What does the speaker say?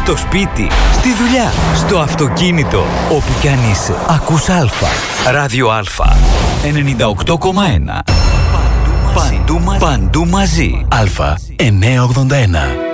στο σπίτι, στη δουλειά, στο αυτοκίνητο, όπου κι αν είσαι. Ακούς Α. Ράδιο Α. 98,1. Παντού μαζί. Α. 981.